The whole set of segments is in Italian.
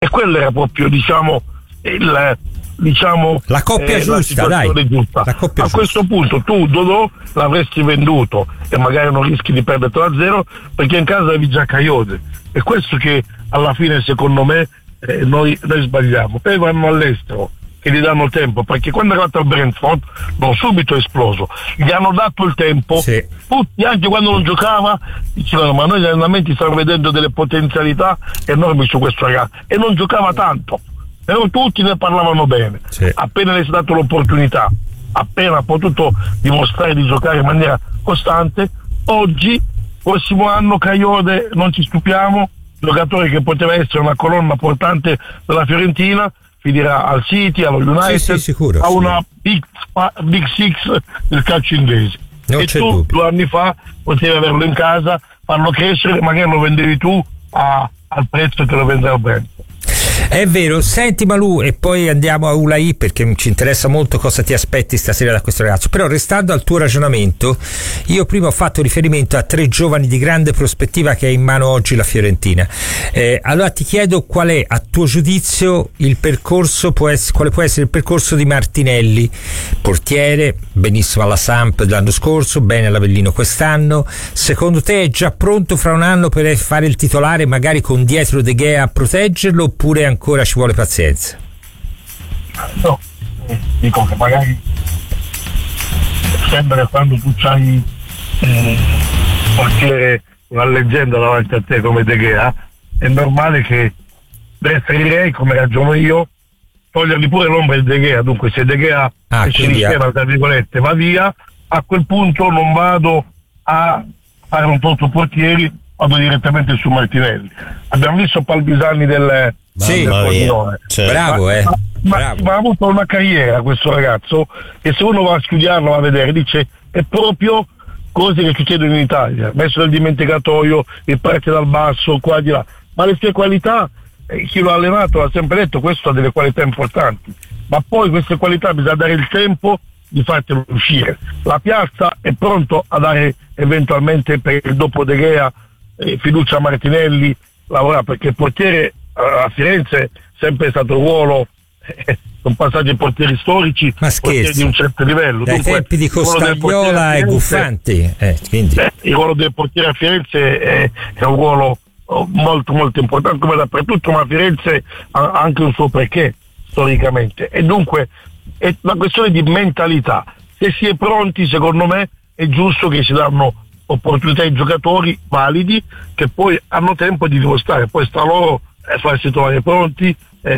e quello era proprio la coppia giusta, dai. Giusta. La coppia a questo punto tu Dodò l'avresti venduto e magari non rischi di perdere a zero, perché in casa avevi già Coyote, e questo che alla fine secondo me noi sbagliamo. Poi vanno all'estero che gli danno tempo, perché quando è arrivato al Brentford non subito è esploso, gli hanno dato il tempo, sì. Tutti, anche quando non giocava, dicevano ma noi gli allenamenti stiamo vedendo delle potenzialità enormi su questo ragazzo, e non giocava tanto, però tutti ne parlavano bene, sì. Appena gli è dato l'opportunità, appena ha potuto dimostrare di giocare in maniera costante, oggi, prossimo anno Coyote, non ci stupiamo, giocatore che poteva essere una colonna portante della Fiorentina, finirà al City, allo United, sì, sicuro, a una Big Six del calcio inglese. Non e c'è tu dubbio. 2 anni fa potevi averlo in casa, farlo crescere, magari lo vendevi tu al prezzo che lo vendeva Brent. È vero. Senti Malù, e poi andiamo a Ulai, perché ci interessa molto cosa ti aspetti stasera da questo ragazzo. Però restando al tuo ragionamento, io prima ho fatto riferimento a 3 giovani di grande prospettiva che ha in mano oggi la Fiorentina. Allora ti chiedo qual è, a tuo giudizio, il percorso, quale può essere il percorso di Martinelli, portiere, benissimo alla Samp l'anno scorso, bene all'Avellino quest'anno. Secondo te è già pronto fra un anno per fare il titolare, magari con dietro De Gea a proteggerlo, oppure ancora ci vuole pazienza? No, dico che magari sembra quando tu c'hai portiere, una leggenda davanti a te come De Gea, è normale che preferirei, come ragiono io, togliergli pure l'ombra di De Gea. Dunque se De Gea esce di scena, tra virgolette, va via, a quel punto non vado a fare un portieri, vado direttamente su Martinelli. Abbiamo visto Palmisani del bravo, ma ha avuto una carriera questo ragazzo, e se uno va a studiarlo, va a vedere, dice è proprio cose che succedono in Italia, messo nel dimenticatoio, il parte dal basso, qua di là, ma le sue qualità, chi lo ha allenato ha sempre detto questo ha delle qualità importanti, ma poi queste qualità bisogna dare il tempo di fartelo uscire. La piazza è pronto a dare eventualmente per il dopo De Gea fiducia a Martinelli, lavorare, perché il portiere a Firenze è sempre stato un ruolo, con passaggi ai portieri storici, portieri di un certo livello. Dai tempi di Costagliola e Buffanti, quindi. Il ruolo del portiere a Firenze è un ruolo molto molto importante, come dappertutto, ma a Firenze ha anche un suo perché storicamente, e dunque è una questione di mentalità. Se si è pronti, secondo me è giusto che si danno opportunità ai giocatori validi che poi hanno tempo di dimostrare, poi sta loro farsi trovare pronti,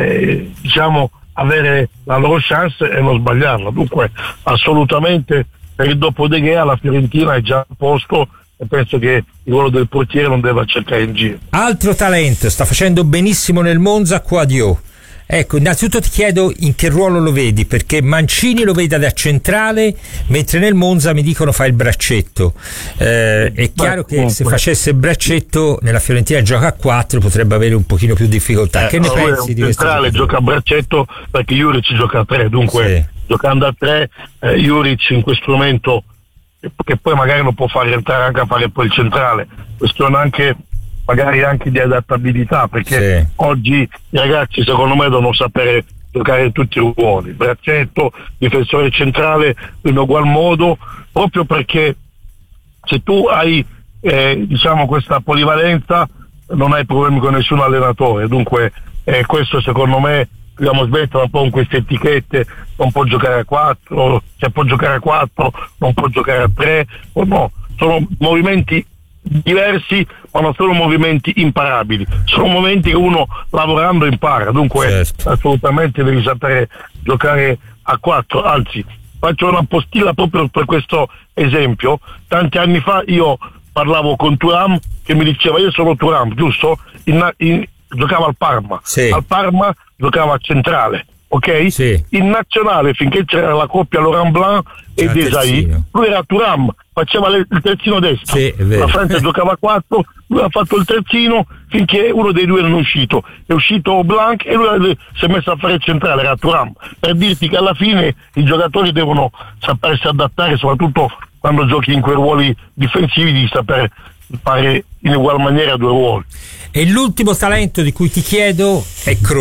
avere la loro chance e non sbagliarla. Dunque assolutamente per il dopo De Gea la Fiorentina è già a posto, e penso che il ruolo del portiere non deve cercare in giro. Altro talento, sta facendo benissimo nel Monza, Quadio. Ecco, innanzitutto ti chiedo in che ruolo lo vedi, perché Mancini lo vede da centrale, mentre nel Monza mi dicono fa il braccetto. È chiaro che se facesse il braccetto nella Fiorentina gioca a 4, potrebbe avere un pochino più difficoltà. Che ne pensi di questo? Centrale gioca a braccetto perché Juric gioca a 3, dunque giocando a 3 Juric in questo momento, che poi magari lo può fare entrare anche a fare poi il centrale, questione anche magari anche di adattabilità, perché oggi i ragazzi secondo me devono sapere giocare in tutti i ruoli, braccetto, difensore centrale in ugual modo, proprio perché se tu hai questa polivalenza non hai problemi con nessun allenatore. Dunque questo secondo me dobbiamo smettere un po' con queste etichette, non può giocare a 4, cioè può giocare a 4, non può giocare a 3, o no, sono movimenti diversi, ma non sono movimenti imparabili, sono momenti che uno lavorando impara. Dunque assolutamente devi sapere giocare a 4. Anzi, faccio una postilla proprio per questo esempio. Tanti anni fa io parlavo con Thuram che mi diceva: io sono Thuram, giusto? Giocava al Parma, al Parma giocava a centrale, ok? In nazionale, finché c'era la coppia Laurent Blanc e Desailly, lui era Thuram, faceva il terzino destro, la Francia giocava a 4, lui ha fatto il terzino finché uno dei due non è uscito, è uscito Blanc e lui si è messo a fare il centrale, era Thuram, per dirti che alla fine i giocatori devono sapersi adattare, soprattutto quando giochi in quei ruoli difensivi, di saper fare in ugual maniera 2 ruoli. E l'ultimo talento di cui ti chiedo è